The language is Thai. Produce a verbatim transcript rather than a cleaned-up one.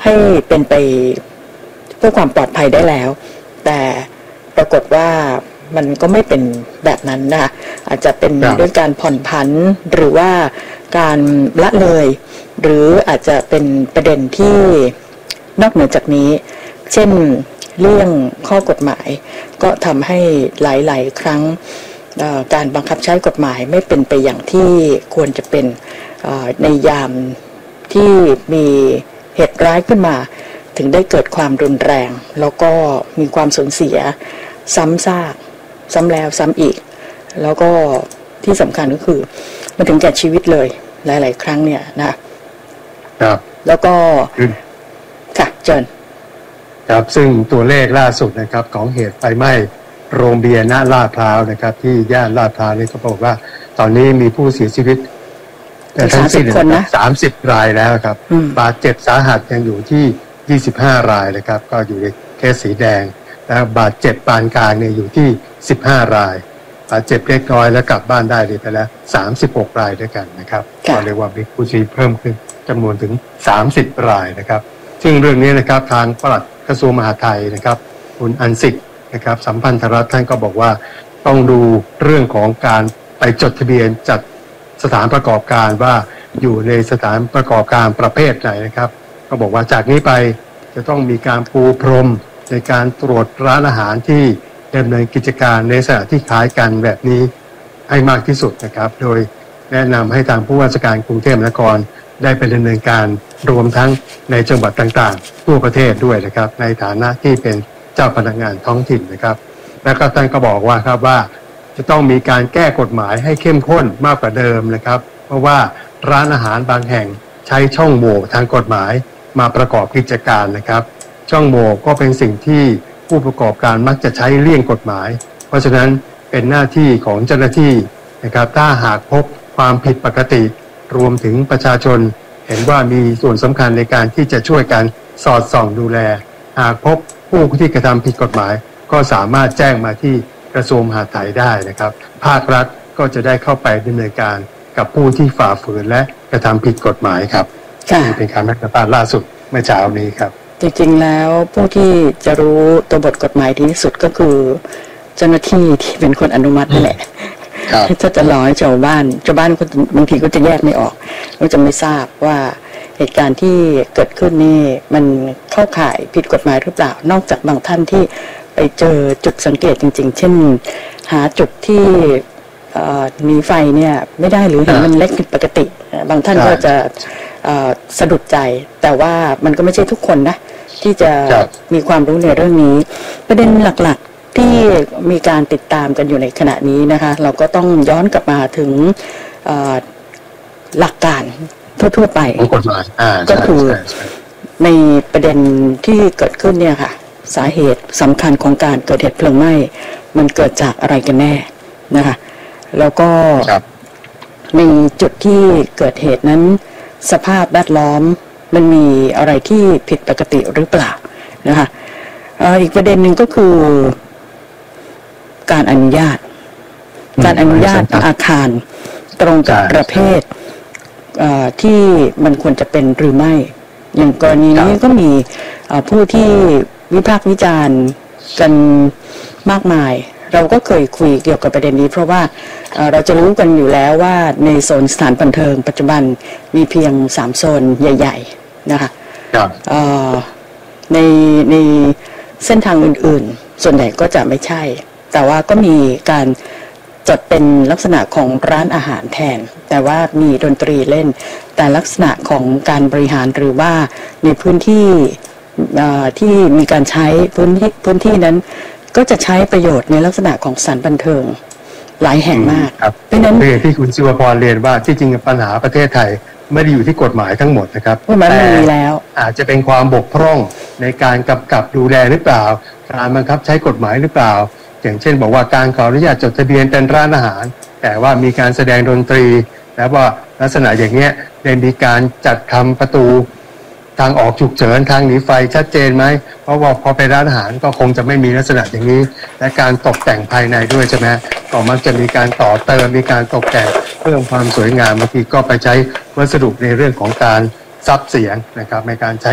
ให้เป็นไปเพื่อความปลอดภัยได้แล้วแต่ปรากฏว่ามันก็ไม่เป็นแบบนั้นนะคะอาจจะเป็นด้วยการผ่อนผันหรือว่าการละเลยหรืออาจจะเป็นประเด็นที่นอกเหนือจากนี้เช่นเรื่องข้อกฎหมายก็ทำให้หลายๆครั้งการบังคับใช้กฎหมายไม่เป็นไปอย่างที่ควรจะเป็นในยามที่มีเหตุร้ายขึ้นมาถึงได้เกิดความรุนแรงแล้วก็มีความสูญเสียซ้ำซากซ้ำแล้วซ้ำอีกแล้วก็ที่สำคัญก็คือมันถึงแก่ชีวิตเลยหลายๆครั้งเนี่ยนะครับแล้วก็ค่ะเจิญครับซึ่งตัวเลขล่าสุดนะครับของเหตุไฟไหม้โรงเบียร์ณลาดพร้าวนะครับที่ย่านลาดพร้าวนี่เขาบอกว่าตอนนี้มีผู้เสียชีวิตทั้งสิ้นสามสิบรายแล้วครับบาดเจ็บสาหัสยังอยู่ที่ยี่สิบห้ารายนะครับก็อยู่ในเคสสีแดงแล้วบาดเจ็บปานกลางเนี่ยอยู่ที่สิบห้ารายบาดเจ็บเล็กน้อยแล้วกลับบ้านได้ไปแล้วสามสิบหกรายด้วยกันนะครับก็เรียกว่ามีผู้เสียชีวิตเพิ่มขึ้นจำนวนถึงสามสิบรายนะครับซึ่งเรื่องนี้นะครับทางปลัดกระทรวงมหาดไทยนะครับคุณอันสิทธิ์นะครับสัมพันธรัฐท่านก็บอกว่าต้องดูเรื่องของการไปจดทะเบียนจัดสถานประกอบการว่าอยู่ในสถานประกอบการประเภทไหนนะครับก็บอกว่าจากนี้ไปจะต้องมีการปูพรมในการตรวจร้านอาหารที่ดำเนินกิจการในสถานที่คล้ายกันแบบนี้ให้มากที่สุดนะครับโดยแนะนำให้ทางผู้ว่าราชการกรุงเทพมหานครได้ไปดำเนินการรวมทั้งในจังหวัดต่างๆทั่วประเทศด้วยนะครับในฐานะที่เป็นเจ้าพนักงานท้องถิ่นนะครับแล้วก็ท่านก็บอกว่าครับว่าจะต้องมีการแก้กฎหมายให้เข้มข้นมากกว่าเดิมนะครับเพราะว่าร้านอาหารบางแห่งใช้ช่องโหว่ทางกฎหมายมาประกอบกิจการนะครับช่องโหว่ก็เป็นสิ่งที่ผู้ประกอบการมักจะใช้เลี่ยงกฎหมายเพราะฉะนั้นเป็นหน้าที่ของเจ้าหน้าที่นะครับถ้าหากพบความผิดปกติรวมถึงประชาชนเห็นว่ามีส่วนสำคัญในการที่จะช่วยกันสอดส่องดูแลหากพบผู้ที่กระทำผิดกฎหมายก็สามารถแจ้งมาที่กระทรวงมหาดไทยได้นะครับภาครัฐก็จะได้เข้าไปดำเนินการกับผู้ที่ฝ่าฝืนและกระทำผิดกฎหมายครับนี่เป็นคำให้สัมภาษณ์ล่าสุดเมื่อเช้านี้ครับจริงๆแล้วผู้ที่จะรู้ตัวบทกฎหมายดีที่สุดก็คือเจ้าหน้าที่ที่เป็นคนอนุมัตินั่นแหละถ้าจะรอให้ชาวบ้านชาวบ้านก็บางทีก็จะแยกไม่ออกก็จะไม่ทราบว่าเหตุการณ์ที่เกิดขึ้นนี่มันเข้าข่ายผิดกฎหมายหรือเปล่านอกจากบางท่านที่ไปเจอจุดสังเกตจริงๆเช่นหาจุดที่มีไฟเนี่ยไม่ได้หรือเห็นมันเล็กผิดปกติบางท่านก็จะสะดุดใจแต่ว่ามันก็ไม่ใช่ทุกคนนะที่จะมีความรู้ในเรื่องนี้ประเด็นหลักๆที่มีการติดตามกันอยู่ในขณะนี้นะคะเราก็ต้องย้อนกลับมาถึงหลักการทั่วๆไปก็คือในประเด็นที่เกิดขึ้นเนี่ยค่ะสาเหตุสำคัญของการเกิดเหตุเพลิงไหม้มันเกิดจากอะไรกันแน่นะคะแล้วก็ในจุดที่เกิดเหตุนั้นสภาพแวดล้อมมันมีอะไรที่ผิดปกติหรือเปล่านะคะอีกประเด็นหนึ่งก็คือการอนุญาตการอนุญาตอาคารตรงกับประเภทที่มันควรจะเป็นหรือไม่อย่างกรณีนี้ก็มีผู้ที่วิพากษ์วิจารณ์กันมากมายเราก็เคยคุยเกี่ยวกับประเด็นนี้เพราะว่าเราจะรู้กันอยู่แล้วว่าในโซนสถานบันเทิงปัจจุบันมีเพียงสามโซนใหญ่ๆนะคะในในเส้นทางอื่นๆส่วนใหญ่ก็จะไม่ใช่แต่ว่าก็มีการจัดเป็นลักษณะของร้านอาหารแทนแต่ว่ามีดนตรีเล่นแต่ลักษณะของการบริหารหรือว่าในพื้นที่ที่มีการใช้พื้นที่พื้นที่นั้นก็จะใช้ประโยชน์ในลักษณะของสถานบันเทิงหลายแห่งมากเพราะนั้นที่คุณศิวพรเรียนว่าที่จริงปัญหาประเทศไทยไม่ได้อยู่ที่กฎหมายทั้งหมดนะครับแต่แล้วอาจจะเป็นความบกพร่องในการกำกับดูแลหรือเปล่าการบังคับใช้กฎหมายหรือเปล่าอย่างเช่นบอกว่าการขออนุญาตจดทะเบียนเป็นร้านอาหารแต่ว่ามีการแสดงดนตรีแล้วว่าลักษณะอย่างเงี้ยได้มีการจัดทำประตูทางออกฉุกเฉินทางหนีไฟชัดเจนไหมเพราะว่าพอไปร้านอาหารก็คงจะไม่มีลักษณะอย่างนี้และการตกแต่งภายในด้วยใช่ไหมก็มักจะมีการต่อเติมมีการตกแต่งเพิ่มความสวยงามบางทีก็ไปใช้วัสดุในเรื่องของการซับเสียงนะครับในการใช้